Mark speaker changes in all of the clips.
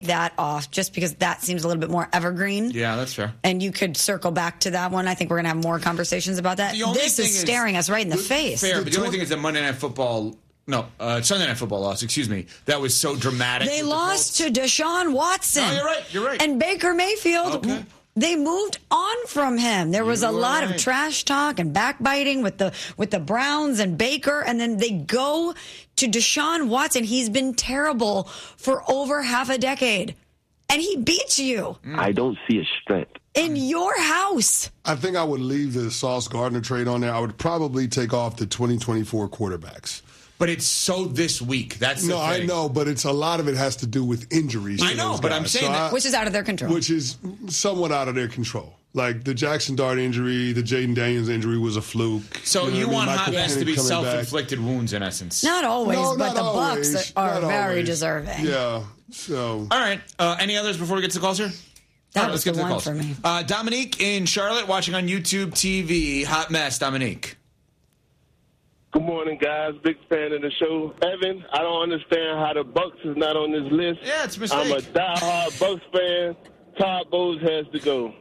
Speaker 1: that off just because that seems a little bit more evergreen.
Speaker 2: Yeah, that's fair.
Speaker 1: And you could circle back to that one. I think we're going to have more conversations about that. This is staring us right in the face.
Speaker 2: Fair, but the only thing is that Monday Night Football, Sunday Night Football loss, excuse me, that was so dramatic.
Speaker 1: They lost to Deshaun Watson.
Speaker 2: Oh, you're right.
Speaker 1: And Baker Mayfield. Okay. They moved on from him. There was a lot of trash talk and backbiting with the Browns and Baker, and then they go to Deshaun Watson. He's been terrible for over half a decade, and he beats you.
Speaker 3: I don't see a strength.
Speaker 1: In your house.
Speaker 4: I think I would leave the Sauce Gardner trade on there. I would probably take off the 2024 quarterbacks.
Speaker 2: But it's so this week. That's the thing.
Speaker 4: I know, but a lot of it has to do with injuries.
Speaker 2: I know, but I'm saying that.
Speaker 1: Which is out of their control.
Speaker 4: Which is somewhat out of their control. Like the Jackson Dart injury, the Jaden Daniels injury was a fluke.
Speaker 2: So you want Hot Mess to be self-inflicted wounds, in essence.
Speaker 1: Not always, but the Bucs are very deserving.
Speaker 4: Yeah, so.
Speaker 2: All right. Any others before we get to the calls here?
Speaker 1: That was the one for me.
Speaker 2: Dominique in Charlotte watching on YouTube TV. Hot Mess, Dominique.
Speaker 5: Good morning, guys. Big fan of the show. Evan, I don't understand how the Bucs is not on this list.
Speaker 2: Yeah, it's a mistake.
Speaker 5: I'm a diehard Bucs fan. Todd Bowles has to go.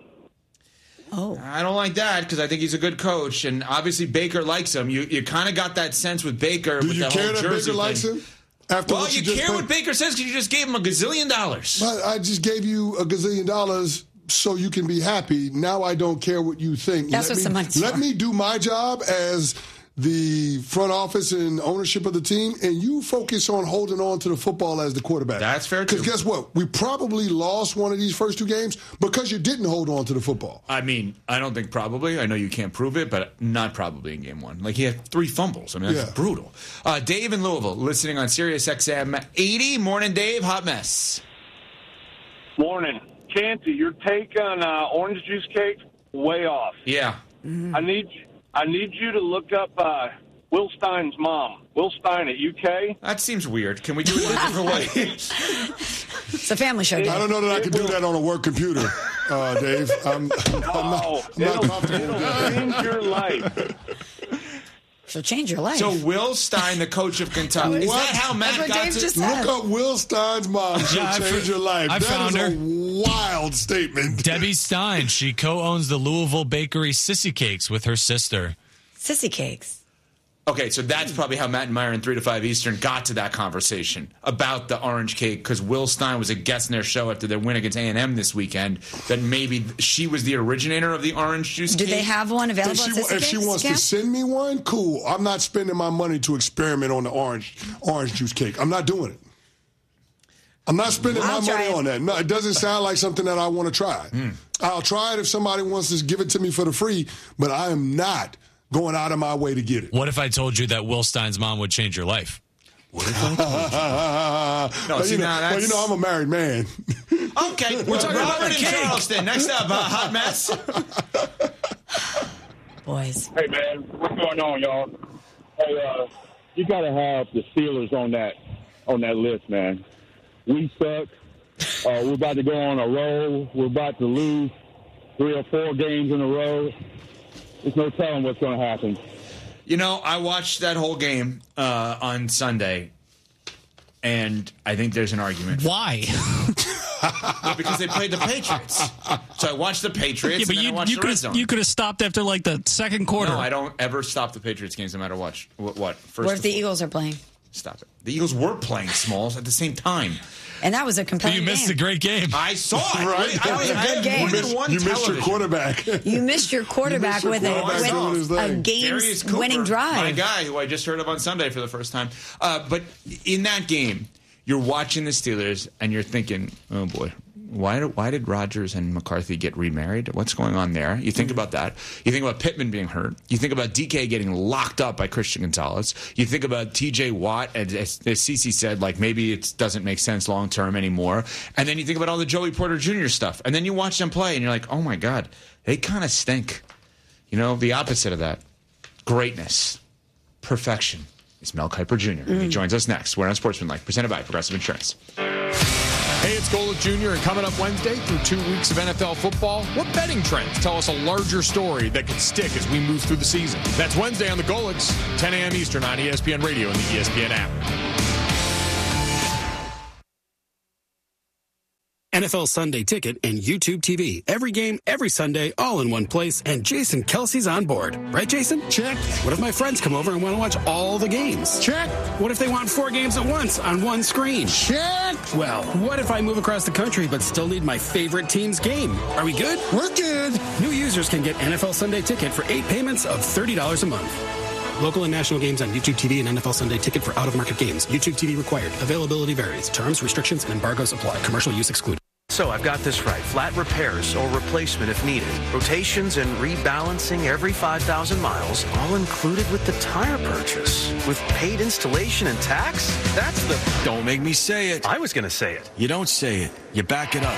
Speaker 1: Oh,
Speaker 2: I don't like that because I think he's a good coach, and obviously Baker likes him. You kind of got that sense with Baker.
Speaker 4: Do
Speaker 2: with
Speaker 4: you
Speaker 2: the
Speaker 4: care
Speaker 2: whole
Speaker 4: that
Speaker 2: Jersey
Speaker 4: Baker likes
Speaker 2: thing.
Speaker 4: him? After
Speaker 2: well, you care what Baker says because you just gave him $1 gazillion.
Speaker 4: But I just gave you $1 gazillion so you can be happy. Now I don't care what you think.
Speaker 1: That's what some money's for.
Speaker 4: Let me do my job as the front office and ownership of the team, and you focus on holding on to the football as the quarterback.
Speaker 2: That's fair, too.
Speaker 4: Because guess what? We probably lost one of these first 2 games because you didn't hold on to the football.
Speaker 2: I mean, I don't think probably. I know you can't prove it, but not probably in game 1. Like, he had 3 fumbles. I mean, that's brutal. Dave in Louisville, listening on Sirius XM 80. Morning, Dave. Hot Mess.
Speaker 6: Morning. Canty, your take on orange juice cake, way off.
Speaker 2: Yeah.
Speaker 6: Mm-hmm. I need you to look up Will Stein's mom. Will Stein at UK.
Speaker 2: That seems weird. Can we do it in a different way?
Speaker 1: It's a family show, Dave.
Speaker 4: I don't know that I can do that on a work computer, Dave. I'm not comfortable.
Speaker 6: It'll change your life.
Speaker 1: She'll change your life.
Speaker 2: So Will Stein, the coach of Kentucky. Is that how Matt
Speaker 1: That's what
Speaker 2: got
Speaker 1: Dave
Speaker 2: to...
Speaker 1: just said.
Speaker 4: Look up Will Stein's mom. She'll change your life.
Speaker 7: I found
Speaker 4: that is
Speaker 7: her.
Speaker 4: A wild statement.
Speaker 7: Debbie Stein. She co-owns the Louisville bakery Sissy Cakes with her sister.
Speaker 1: Sissy Cakes.
Speaker 2: Okay, so that's probably how Matt and Myron 3 to 5 Eastern got to that conversation about the orange cake, because Will Stein was a guest in their show after their win against A&M this weekend, that maybe she was the originator of the orange juice cake.
Speaker 1: Do they have one available at Sissy
Speaker 4: If she
Speaker 1: Cakes,
Speaker 4: wants
Speaker 1: Cam?
Speaker 4: to send me one, cool. I'm not spending my money to experiment on the orange juice cake. I'm not doing it. I'm not spending my money on that. No, it doesn't sound like something that I want to try. I'll try it if somebody wants to give it to me for the free, but I am not going out of my way to get it.
Speaker 7: What if I told you that Will Stein's mom would change your life?
Speaker 2: What if I told you?
Speaker 4: Well, I'm a married man.
Speaker 2: Okay, we're talking about Robert in Charleston. Next up, Hot Mess.
Speaker 1: Boys.
Speaker 6: Hey, man, what's going on, y'all? Hey, you got to have the Steelers on that list, man. We suck. We're about to go on a roll. We're about to lose 3 or 4 games in a row. There's no telling what's going to happen.
Speaker 2: You know, I watched that whole game on Sunday, and I think there's an argument.
Speaker 7: Why?
Speaker 2: Well, because they played the Patriots. So I watched the Patriots, and then I watched the Red Zone.
Speaker 7: You could have stopped after, like, the second quarter.
Speaker 2: No, I don't ever stop the Patriots games no matter what. First
Speaker 1: What if the Eagles are playing?
Speaker 2: Stop it. The Eagles were playing Smalls at the same time.
Speaker 1: And that was a competitive
Speaker 7: You missed a great game.
Speaker 2: I saw it.
Speaker 4: Right?
Speaker 1: That was a good game.
Speaker 4: You missed your quarterback.
Speaker 1: You missed your quarterback with a game-winning drive.
Speaker 2: My guy, who I just heard of on Sunday for the first time. But in that game, you're watching the Steelers, and you're thinking, oh, boy, why did Rodgers and McCarthy get remarried? What's going on there? You think about that. You think about Pittman being hurt. You think about DK getting locked up by Christian Gonzalez. You think about TJ Watt, as Cece said, like maybe it doesn't make sense long-term anymore. And then you think about all the Joey Porter Jr. stuff. And then you watch them play, and you're like, oh, my God, they kind of stink. You know, the opposite of that. Greatness. Perfection. It's Mel Kiper Jr. He joins us next. We're on Sportsmanlike, presented by Progressive Insurance.
Speaker 8: Hey, it's Golic Jr., and coming up Wednesday through 2 weeks of NFL football, what betting trends tell us a larger story that could stick as we move through the season? That's Wednesday on the Golics, 10 a.m. Eastern on ESPN Radio and the ESPN app.
Speaker 3: NFL Sunday Ticket, and YouTube TV. Every game, every Sunday, all in one place, and Jason Kelsey's on board. Right, Jason?
Speaker 4: Check.
Speaker 3: What if my friends come over and want to watch all the games?
Speaker 4: Check.
Speaker 3: What if they want 4 games at once on one screen?
Speaker 4: Check.
Speaker 3: Well, what if I move across the country but still need my favorite team's game? Are we good?
Speaker 4: We're good.
Speaker 3: New users can get NFL Sunday Ticket for 8 payments of $30 a month. Local and national games on YouTube TV and NFL Sunday Ticket for out-of-market games. YouTube TV required. Availability varies. Terms, restrictions, and embargoes apply. Commercial use excluded.
Speaker 9: So I've got this right. Flat repairs or replacement if needed. Rotations and rebalancing every 5,000 miles, all included with the tire purchase. With paid installation and tax? That's the...
Speaker 10: Don't make me say it.
Speaker 9: I was going to say it.
Speaker 10: You don't say it. You back it up.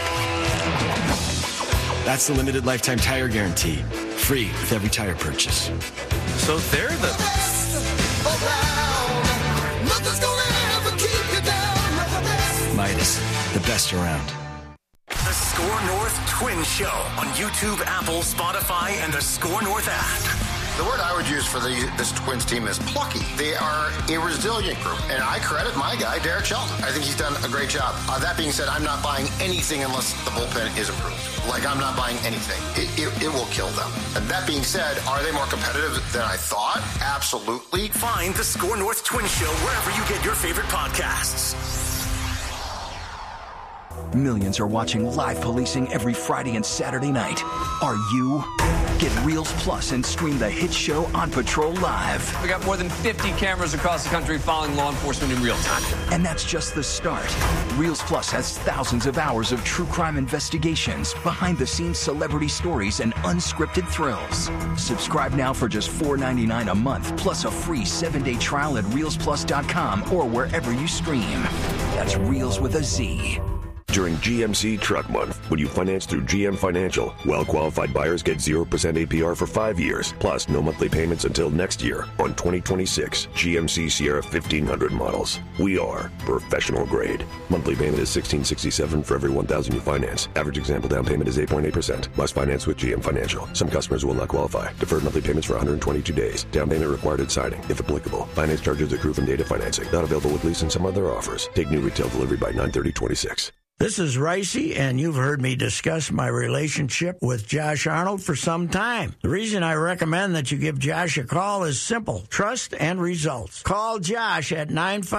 Speaker 10: That's the limited lifetime tire guarantee. Free with every tire purchase.
Speaker 9: So they're the
Speaker 11: best around. Nothing's gonna ever keep you down.
Speaker 10: Midas, the best around.
Speaker 12: The Score North Twin Show on YouTube, Apple, Spotify, and the Score North app.
Speaker 13: The word I would use for this Twins team is plucky. They are a resilient group, and I credit my guy, Derek Shelton. I think he's done a great job. That being said, I'm not buying anything unless the bullpen is improved. Like, I'm not buying anything. It will kill them. And that being said, are they more competitive than I thought? Absolutely.
Speaker 12: Find the Score North Twin Show wherever you get your favorite podcasts.
Speaker 14: Millions are watching live policing every Friday and Saturday night. Are you? Get Reels Plus and stream the hit show On Patrol live.
Speaker 15: We got more than 50 cameras across the country following law enforcement in real time.
Speaker 14: And that's just the start. Reels Plus has thousands of hours of true crime investigations, behind-the-scenes celebrity stories, and unscripted thrills. Subscribe now for just $4.99 a month, plus a free 7-day trial at ReelsPlus.com or wherever you stream. That's Reels with a Z.
Speaker 16: During GMC Truck Month, when you finance through GM Financial, well-qualified buyers get 0% APR for 5 years, plus no monthly payments until next year on 2026 GMC Sierra 1500 models. We are professional grade. Monthly payment is $1,667 for every $1,000 you finance. Average example down payment is 8.8%. Must finance with GM Financial. Some customers will not qualify. Deferred monthly payments for 122 days. Down payment required at signing, if applicable. Finance charges accrue from data financing. Not available with lease and some other offers. Take new retail delivery by 9/30/26.
Speaker 17: This is Ricey, and you've heard me discuss my relationship with Josh Arnold for some time. The reason I recommend that you give Josh a call is simple: trust and results. Call Josh at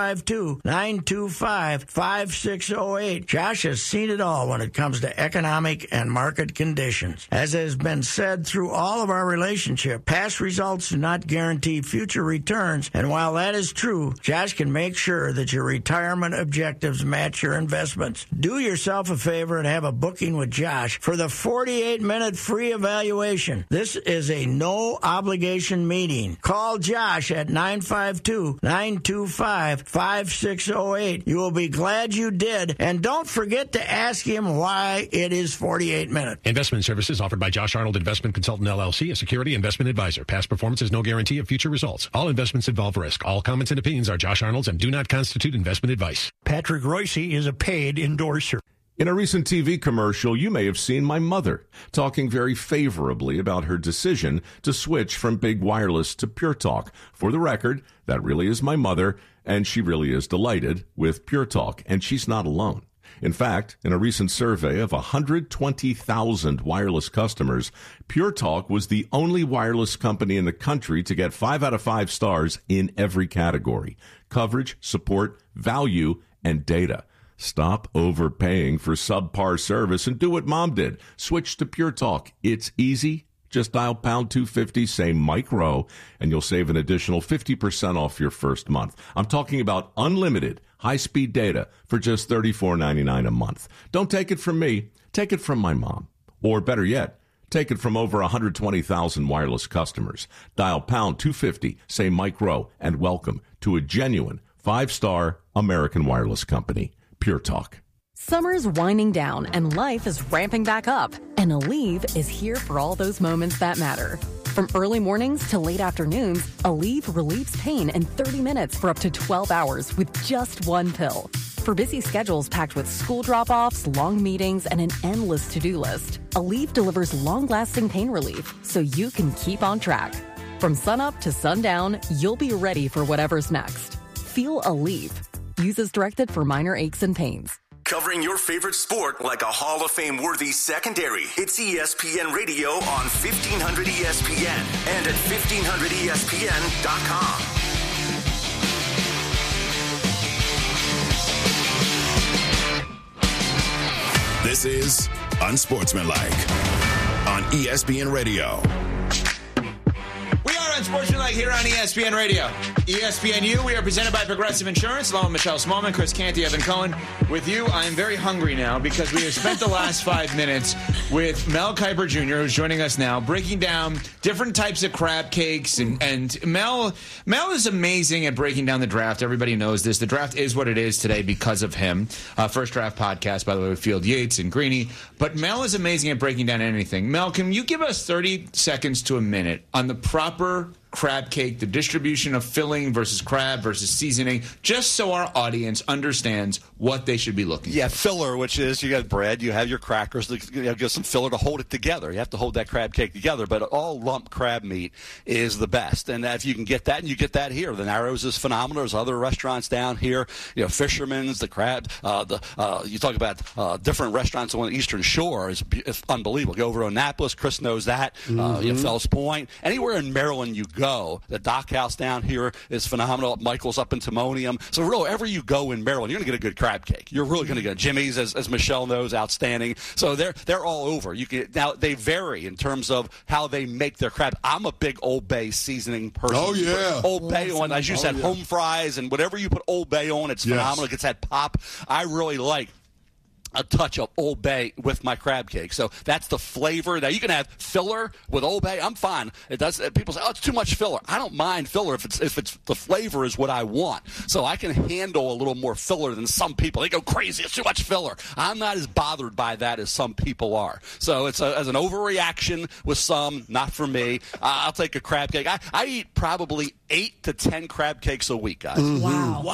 Speaker 17: 952-925-5608. Josh has seen it all when it comes to economic and market conditions. As has been said through all of our relationship, past results do not guarantee future returns, and while that is true, Josh can make sure that your retirement objectives match your investments. Do yourself a favor and have a booking with Josh for the 48-minute free evaluation. This is a no-obligation meeting. Call Josh at 952-925-5608. You will be glad you did, and don't forget to ask him why it is 48 minutes.
Speaker 8: Investment services offered by Josh Arnold Investment Consultant, LLC, a security investment advisor. Past performance is no guarantee of future results. All investments involve risk. All comments and opinions are Josh Arnold's and do not constitute investment advice.
Speaker 17: Patrick Royce is a paid endorser.
Speaker 18: In a recent TV commercial, you may have seen my mother talking very favorably about her decision to switch from big wireless to Pure Talk. For the record, that really is my mother, and she really is delighted with Pure Talk, and she's not alone. In fact, in a recent survey of 120,000 wireless customers, Pure Talk was the only wireless company in the country to get 5 out of 5 stars in every category: coverage, support, value, and data. Stop overpaying for subpar service and do what Mom did. Switch to Pure Talk. It's easy. Just dial pound 250, say Mike Rowe, and you'll save an additional 50% off your first month. I'm talking about unlimited high-speed data for just $34.99 a month. Don't take it from me. Take it from my mom. Or better yet, take it from over 120,000 wireless customers. Dial pound 250, say Mike Rowe, and welcome to a genuine 5-star American wireless company. Pure Talk.
Speaker 19: Summer's winding down and life is ramping back up. And Aleve is here for all those moments that matter. From early mornings to late afternoons, Aleve relieves pain in 30 minutes for up to 12 hours with just one pill. For busy schedules packed with school drop-offs, long meetings, and an endless to-do list, Aleve delivers long-lasting pain relief so you can keep on track. From sunup to sundown, you'll be ready for whatever's next. Feel Aleve. Use as directed for minor aches and pains.
Speaker 12: covering your favorite sport like a Hall of Fame-worthy secondary. It's ESPN Radio on 1500 ESPN and at 1500ESPN.com.
Speaker 20: This is Unsportsmanlike on ESPN Radio.
Speaker 2: We are Unsportsmanlike here on ESPN Radio. ESPNU, we are presented by Progressive Insurance, along with Michelle Smallman, Chris Canty, Evan Cohen. With you, I am very hungry now because we have spent the last 5 minutes with Mel Kiper Jr., who's joining us now, breaking down different types of crab cakes. And Mel is amazing at breaking down the draft. Everybody knows this. The draft is what it is today because of him. First Draft Podcast, by the way, with Field Yates and Greeny. But Mel is amazing at breaking down anything. Mel, can you give us 30 seconds to a minute on the proper crab cake, the distribution of filling versus crab versus seasoning, just so our audience understands what they should be looking for?
Speaker 21: Yeah, filler, which is you got bread, you have your crackers, you get some filler to hold it together. You have to hold that crab cake together, but all lump crab meat is the best. And if you can get that, and you get that here. The Narrows is phenomenal. There's other restaurants down here, Fisherman's, the crab, you talk about different restaurants on the Eastern Shore is unbelievable. Go over to Annapolis, Chris knows that, Fells Point. Anywhere in Maryland you go, the Dock House down here is phenomenal. Michael's up in Timonium. So really, wherever you go in Maryland, you're going to get a good crab cake. You're really going to get Jimmy's, as Michelle knows, outstanding. So they're all over. Now they vary in terms of how they make their crab. I'm a big Old Bay seasoning person.
Speaker 4: Oh yeah,
Speaker 21: Old Bay on, as you said, home fries and whatever you put Old Bay on, it's phenomenal. It gets that pop. I really like a touch of Old Bay with my crab cake. So that's the flavor. Now, you can have filler with Old Bay. I'm fine. It does. People say, oh, it's too much filler. I don't mind filler if it's the flavor is what I want. So I can handle a little more filler than some people. They go crazy. It's too much filler. I'm not as bothered by that as some people are. So it's as an overreaction with some, not for me. I'll take a crab cake. I eat probably 8 to 10 crab cakes a week, guys.
Speaker 1: Wow.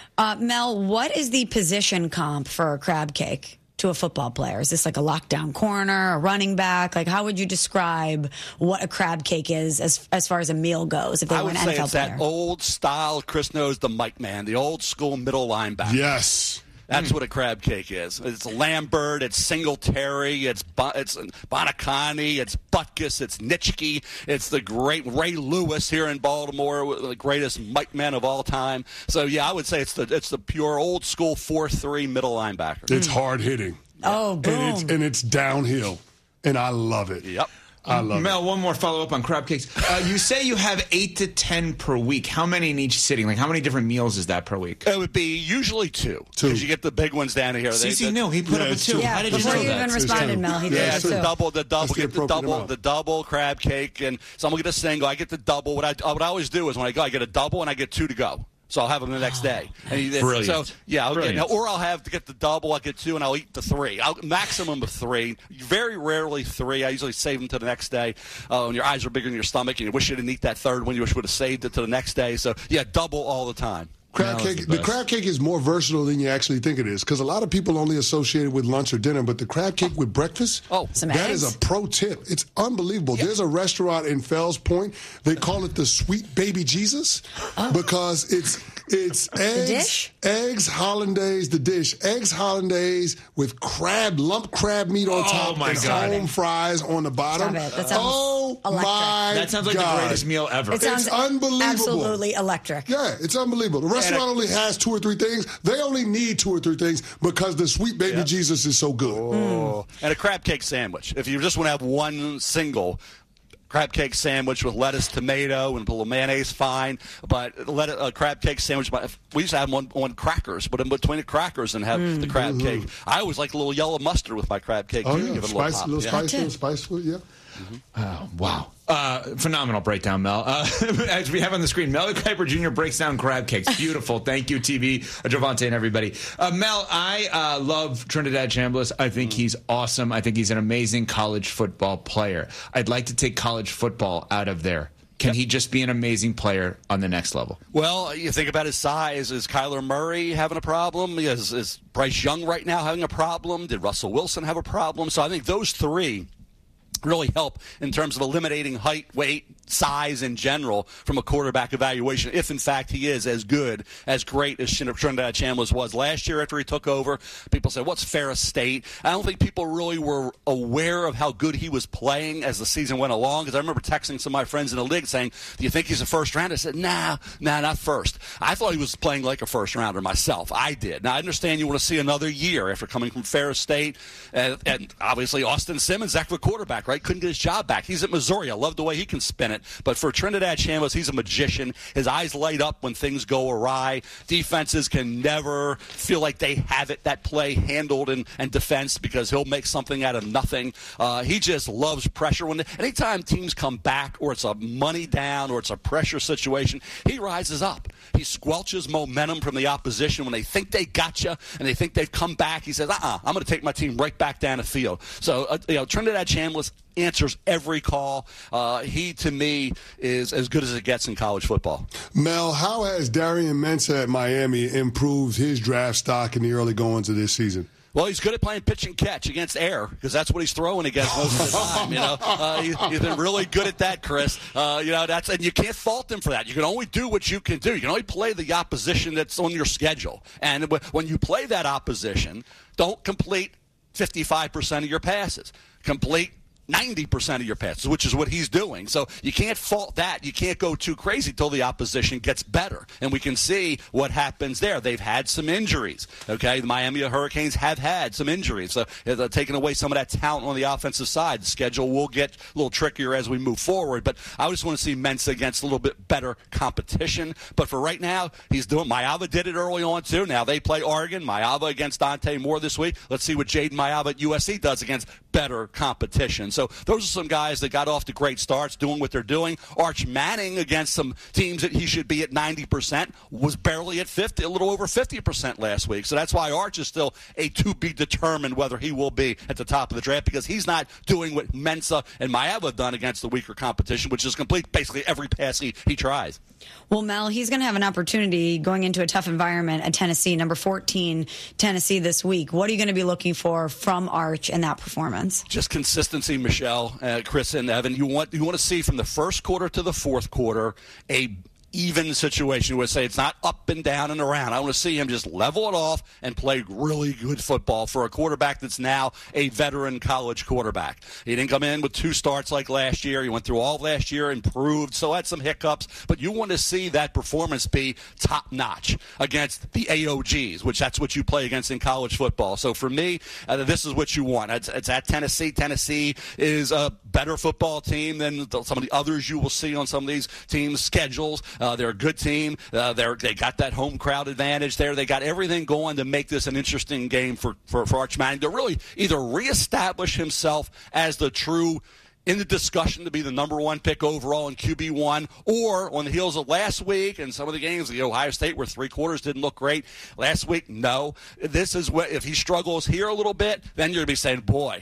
Speaker 1: Mel, what is the position comp for a crab cake to a football player? Is this like a lockdown corner, a running back? Like, how would you describe what a crab cake is as far as a meal goes if they were an NFL player? I would say it's
Speaker 21: that old style, Chris knows, the Mike Man, the old school middle linebacker.
Speaker 4: Yes.
Speaker 21: That's what a crab cake is. It's Lambert, it's Singletary, it's Bonacani, it's Butkus, it's Nitschke, it's the great Ray Lewis here in Baltimore, the greatest Mike man of all time. So yeah, I would say it's the pure old school 4-3 middle linebacker.
Speaker 4: It's hard hitting.
Speaker 1: Oh, boom.
Speaker 4: And it's downhill, and I love it.
Speaker 21: Yep.
Speaker 4: I love
Speaker 2: Mel, one more follow-up on crab cakes. You say you have 8 to 10 per week. How many in each sitting? Like, how many different meals is that per week?
Speaker 21: It would be usually 2. Because you get the big ones down here.
Speaker 2: CC knew. He put up a 2.
Speaker 1: Yeah,
Speaker 2: how did you
Speaker 1: before
Speaker 2: know
Speaker 1: you
Speaker 2: that?
Speaker 1: even responded, Mel, he did
Speaker 21: the double.
Speaker 4: Get
Speaker 21: The double crab cake. And some will get a single. I get the double. What I always do is when I go, I get a double and I get 2 to go. So I'll have them the next day.
Speaker 2: Brilliant.
Speaker 21: So, yeah, or I'll have to get the double, I'll get 2, and I'll eat the 3. Maximum of 3. Very rarely 3. I usually save them to the next day. When your eyes are bigger than your stomach, and you wish you didn't eat that third one, you wish you would have saved it to the next day. So, yeah, double all the time.
Speaker 4: The crab cake is more versatile than you actually think it is, because a lot of people only associate it with lunch or dinner, but the crab cake with breakfast, that is a pro tip. It's unbelievable. Yep. There's a restaurant in Fells Point. They call it the Sweet Baby Jesus because it's eggs hollandaise, the dish. Eggs hollandaise with lump crab meat on top and home fries on the bottom.
Speaker 1: Stop it. That sounds electric.
Speaker 2: That sounds like the greatest meal ever.
Speaker 1: It's
Speaker 4: unbelievable.
Speaker 1: Absolutely electric.
Speaker 4: Yeah, it's unbelievable. The restaurant only has 2 or 3 things. They only need 2 or 3 things because the Sweet Baby Jesus is so good.
Speaker 21: Oh. And a crab cake sandwich. If you just want to have one single crab cake sandwich with lettuce, tomato, and a little mayonnaise, fine. But a crab cake sandwich, we used to have them on crackers, put in between the crackers and have the crab cake. I always like a little yellow mustard with my crab cake, too. Give it a little
Speaker 4: spice food, yeah.
Speaker 2: Oh, wow. Phenomenal breakdown, Mel. As we have on the screen, Mel Kiper Jr. breaks down crab cakes. Beautiful. Thank you, TV, Javante, and everybody. Mel, I love Trinidad Chambliss. I think he's awesome. I think he's an amazing college football player. I'd like to take college football out of there. Can he just be an amazing player on the next level?
Speaker 21: Well, you think about his size. Is Kyler Murray having a problem? Is Bryce Young right now having a problem? Did Russell Wilson have a problem? So I think those 3 really help in terms of eliminating height, weight, size in general from a quarterback evaluation, if in fact he is as good, as great as Trinidad Chambliss was last year after he took over. People say, what's Ferris State? I don't think people really were aware of how good he was playing as the season went along, because I remember texting some of my friends in the league saying, do you think he's a first rounder? I said, nah, not first. I thought he was playing like a first rounder myself. I did. Now, I understand you want to see another year after coming from Ferris State, and obviously Austin Simmons, heck of a quarterback, right? Couldn't get his job back. He's at Missouri. I love the way he can spin it. But for Trinidad Chambliss, he's a magician. His eyes light up when things go awry. Defenses can never feel like they have that play handled in defense, because he'll make something out of nothing. He just loves pressure. Anytime teams come back, or it's a money down, or it's a pressure situation, he rises up. He squelches momentum from the opposition when they think they got you and they think they've come back. He says, I'm going to take my team right back down the field. So, Trinidad Chambliss answers every call. He, to me, is as good as it gets in college football.
Speaker 4: Mel, how has Darian Mensah at Miami improved his draft stock in the early goings of this season?
Speaker 21: Well, he's good at playing pitch and catch against air, because that's what he's throwing against most of the time. He's been really good at that, Chris. And you can't fault him for that. You can only do what you can do. You can only play the opposition that's on your schedule. And when you play that opposition, don't complete 55% of your passes. Complete 90% of your passes, which is what he's doing. So you can't fault that. You can't go too crazy till the opposition gets better. And we can see what happens there. They've had some injuries. Okay, the Miami Hurricanes have had some injuries. So they're taking away some of that talent on the offensive side. The schedule will get a little trickier as we move forward. But I just want to see Mensah against a little bit better competition. But for right now, he's doing. Maiava did it early on too. Now they play Oregon. Maiava against Dante Moore this week. Let's see what Jaden Maiava at USC does against better competition. So those are some guys that got off to great starts doing what they're doing. Arch Manning against some teams that he should be at 90% was barely at 50, a little over 50% last week. So that's why Arch is still a to be determined whether he will be at the top of the draft, because he's not doing what Mensah and Maiava have done against the weaker competition, which is complete basically every pass he tries.
Speaker 1: Well, Mel, he's going to have an opportunity going into a tough environment at Tennessee, number 14 Tennessee this week. What are you going to be looking for from Arch in that performance?
Speaker 21: Just consistency, Michelle, Chris, and Evan. You want to see from the first quarter to the fourth quarter a even situation where say it's not up and down and around. I want to see him just level it off and play really good football for a quarterback that's now a veteran college quarterback. He didn't come in with 2 starts like last year. He went through all last year, improved, so had some hiccups. But you want to see that performance be top-notch against the AOGs, which that's what you play against in college football. So for me, this is what you want. It's at Tennessee. Tennessee is a better football team than some of the others you will see on some of these teams' schedules. They're a good team. They got that home crowd advantage there. They got everything going to make this an interesting game for Arch Manning to really either reestablish himself as the true in the discussion to be the number 1 pick overall in QB1, or on the heels of last week and some of the games, Ohio State where 3 quarters didn't look great last week. No, this is what if he struggles here a little bit, then you're gonna be saying, boy,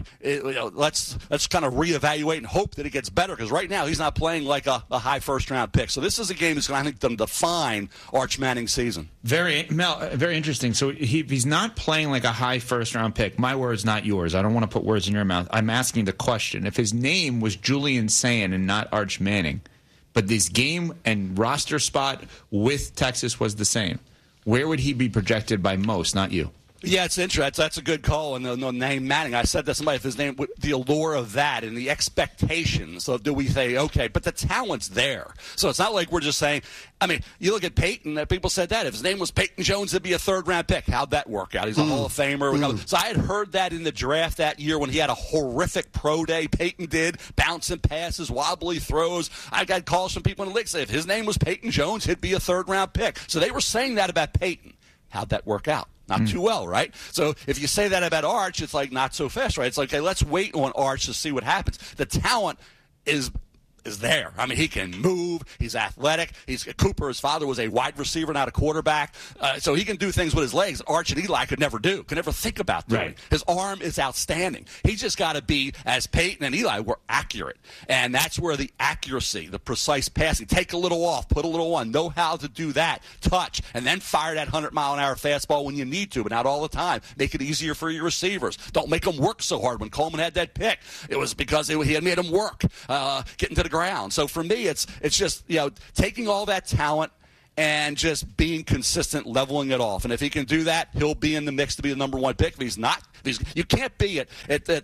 Speaker 21: let's kind of reevaluate and hope that it gets better, because right now he's not playing like a high first round pick. So this is a game that's going to define Arch Manning's season.
Speaker 2: Very interesting. So he's not playing like a high first round pick. My words, not yours. I don't want to put words in your mouth. I'm asking the question. If his name was Julian Sayin and not Arch Manning, but this game and roster spot with Texas was the same, where would he be projected by most, not you?
Speaker 21: Yeah, it's interesting. That's a good call. And the name Manning, I said to somebody, if his name, the allure of that and the expectations. So do we say, okay, but the talent's there. So it's not like we're just saying, you look at Peyton, people said that. If his name was Peyton Jones, it'd be a 3rd-round pick. How'd that work out? He's a Hall of Famer. So I had heard that in the draft that year when he had a horrific pro day. Peyton did, bouncing passes, wobbly throws. I got calls from people in the league saying if his name was Peyton Jones, he'd be a 3rd-round pick. So they were saying that about Peyton. How'd that work out? Not too well, right? So if you say that about Arch, it's like not so fast, right? It's like, okay, let's wait on Arch to see what happens. The talent is is there. I mean, he can move. He's athletic. Cooper, his father, was a wide receiver, not a quarterback. So he can do things with his legs Arch and Eli could never do, could never think about doing.
Speaker 2: Right.
Speaker 21: His arm is outstanding. He's just got to be, as Peyton and Eli were, accurate. And that's where the accuracy, the precise passing, take a little off, put a little on, know how to do that, touch, and then fire that 100-mile-an-hour fastball when you need to, but not all the time. Make it easier for your receivers. Don't make them work so hard. When Coleman had that pick, it was because he had made them work getting to the ground. So for me, it's just taking all that talent and just being consistent, leveling it off. And if he can do that, he'll be in the mix to be the number one pick. If he's not, you can't be at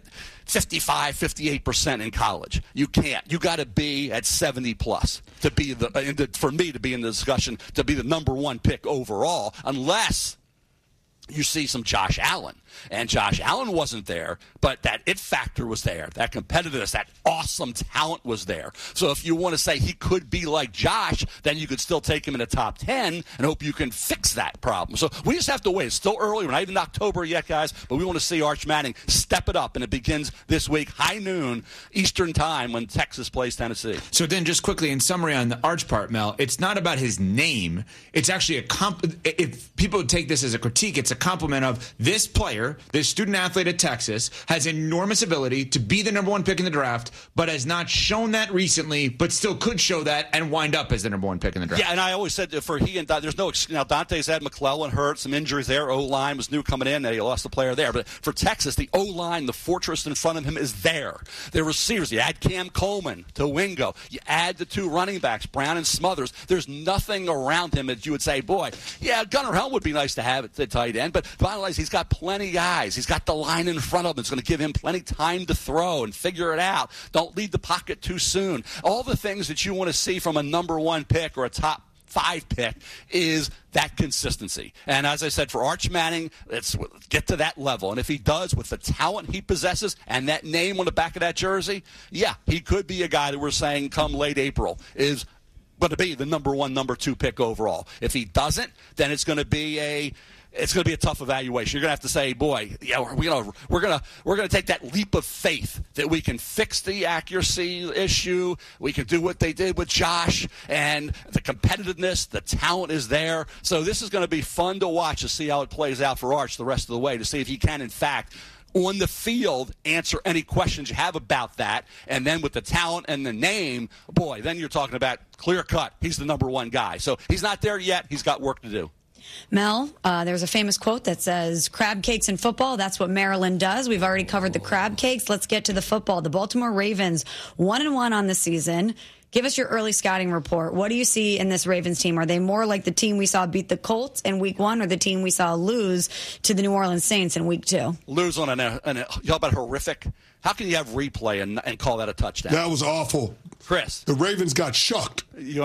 Speaker 21: 55, 58% in college. You can't. You got to be at 70+ to be for me to be in the discussion to be the number one pick overall, unless you see some Josh Allen. And Josh Allen wasn't there, but that it factor was there. That competitiveness, that awesome talent was there. So if you want to say he could be like Josh, then you could still take him in the top 10 and hope you can fix that problem. So we just have to wait. It's still early. We're not even in October yet, guys, but we want to see Arch Manning step it up, and it begins this week, high noon, Eastern time, when Texas plays Tennessee.
Speaker 2: So then just quickly, in summary on the Arch part, Mel, it's not about his name. It's actually if people would take this as a critique, it's a compliment of this player, this student athlete at Texas, has enormous ability to be the number one pick in the draft, but has not shown that recently, but still could show that and wind up as the number one pick in the draft.
Speaker 21: Yeah, and I always said for he and there's no excuse. Now, Dante's had McClellan hurt, some injuries there. O-line was new coming in. They lost the player there. But for Texas, the O-line, the fortress in front of him is there. Their receivers, you add Cam Coleman to Wingo. You add the two running backs, Brown and Smothers. There's nothing around him that you would say, boy, yeah, Gunnar Helm would be nice to have at the tight end. But bottom line is he's got plenty of guys. He's got the line in front of him. It's going to give him plenty of time to throw and figure it out. Don't leave the pocket too soon. All the things that you want to see from a number one pick or a top 5 pick is that consistency. And as I said, for Arch Manning, let's get to that level. And if he does, with the talent he possesses and that name on the back of that jersey, yeah, he could be a guy that we're saying come late April is going to be the number 1, number 2 pick overall. If he doesn't, then it's going to be a tough evaluation. You're going to have to say, boy, yeah, we're going to take that leap of faith that we can fix the accuracy issue. We can do what they did with Josh, and the competitiveness, the talent is there. So this is going to be fun to watch to see how it plays out for Arch the rest of the way, to see if he can, in fact, on the field, answer any questions you have about that. And then with the talent and the name, boy, then you're talking about clear cut. He's the number 1 guy. So he's not there yet. He's got work to do.
Speaker 1: Mel, there's a famous quote that says, crab cakes in football, that's what Maryland does. We've already covered the crab cakes. Let's get to the football. The Baltimore Ravens, 1-1 on the season. Give us your early scouting report. What do you see in this Ravens team? Are they more like the team we saw beat the Colts in week 1 or the team we saw lose to the New Orleans Saints in week 2?
Speaker 21: Lose on you know about horrific? How can you have replay and call that a touchdown?
Speaker 4: That was awful.
Speaker 21: Chris.
Speaker 4: The Ravens got shucked.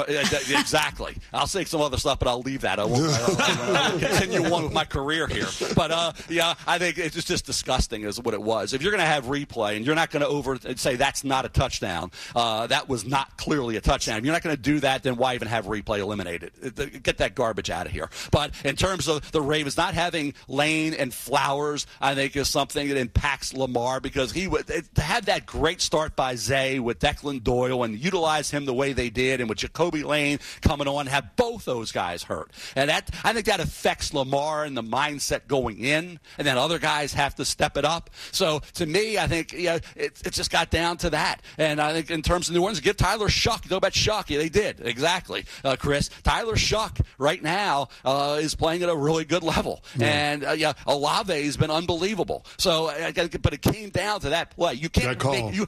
Speaker 21: Exactly. I'll say some other stuff, but I'll leave that. I won't continue on with my career here. But, yeah, I think it's just disgusting is what it was. If you're going to have replay and you're not going to say that's not a touchdown, that was not clearly a touchdown. If you're not going to do that, then why even have replay eliminated? Get that garbage out of here. But in terms of the Ravens not having Lane and Flowers, I think is something that impacts Lamar, because to have that great start by Zay with Declan Doyle and utilize him the way they did, and with Jacoby Lane coming on, have both those guys hurt. And I think that affects Lamar and the mindset going in, and then other guys have to step it up. So to me, I think it just got down to that. And I think in terms of New Orleans, give Tyler Shuck. You know about Shuck? Yeah, they did. Exactly, Chris. Tyler Shuck right now is playing at a really good level. Yeah. And Olave has been unbelievable. So, but it came down to that play. You can't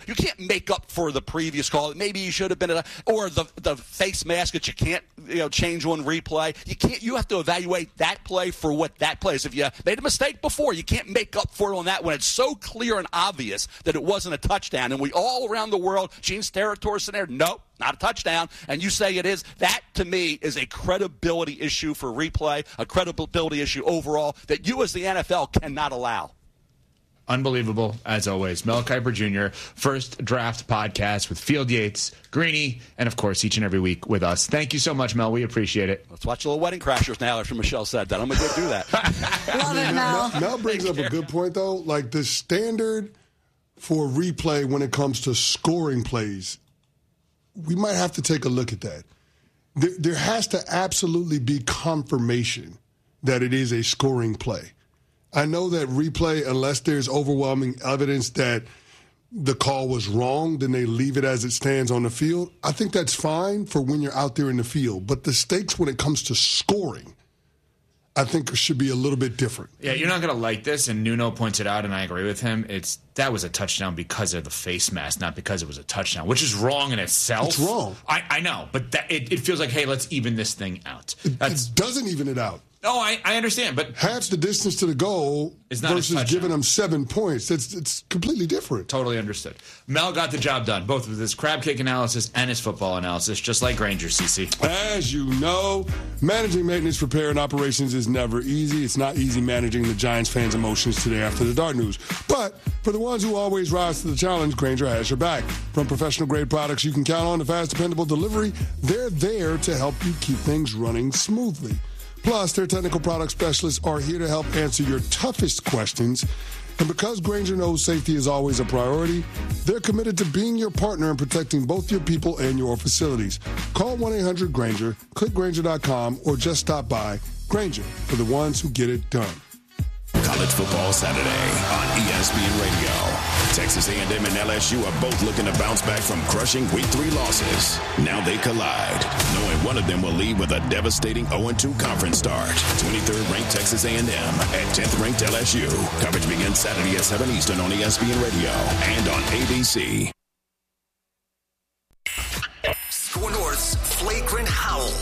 Speaker 21: make up for the previous call. Maybe you should have been or the face mask that you can't change on replay. You have to evaluate that play for what that play is. If you made a mistake before, you can't make up for it on that when it's so clear and obvious that it wasn't a touchdown. And we all around the world, Gene Steratore in there, nope, not a touchdown. And you say it is. That, to me, is a credibility issue for replay, a credibility issue overall that you as the NFL cannot allow.
Speaker 2: Unbelievable, as always. Mel Kiper Jr., First Draft Podcast with Field Yates, Greeny, and, of course, each and every week with us. Thank you so much, Mel. We appreciate it.
Speaker 21: Let's watch a little Wedding Crashers now after Michelle said that. I'm going to go do that.
Speaker 1: Love it, Mel.
Speaker 4: Mel brings up a good point, though. Like, the standard for replay when it comes to scoring plays we might have to take a look at that. There has to absolutely be confirmation that it is a scoring play. I know that replay, unless there's overwhelming evidence that the call was wrong, then they leave it as it stands on the field. I think that's fine for when you're out there in the field. But the stakes when it comes to scoring, I think should be a little bit different.
Speaker 2: Yeah, you're not going to like this, and Nuno points it out, and I agree with him. That was a touchdown because of the face mask, not because it was a touchdown, which is wrong in itself.
Speaker 4: It's wrong.
Speaker 2: I know, but it feels like, hey, let's even this thing out.
Speaker 4: It doesn't even it out.
Speaker 2: Oh, I understand, but
Speaker 4: half the distance to the goal versus giving them 7 points. It's completely different.
Speaker 2: Totally understood. Mel got the job done, both with his crab cake analysis and his football analysis, just like Granger, CC.
Speaker 4: As you know, managing maintenance, repair, and operations is never easy. It's not easy managing the Giants fans' emotions today after the Dart news. But for the ones who always rise to the challenge, Granger has your back. From professional-grade products you can count on to fast, dependable delivery, they're there to help you keep things running smoothly. Plus, their technical product specialists are here to help answer your toughest questions. And because Granger knows safety is always a priority, they're committed to being your partner in protecting both your people and your facilities. Call 1-800-GRANGER, click Granger.com, or just stop by. Granger, for the ones who get it done.
Speaker 20: College football Saturday on ESPN Radio. Texas A&M and LSU are both looking to bounce back from crushing Week 3 losses. Now they collide, knowing one of them will leave with a devastating 0-2 conference start. 23rd ranked Texas A&M at 10th ranked LSU. Coverage begins Saturday at 7 Eastern on ESPN Radio and on ABC.
Speaker 12: Score North's flagrant howl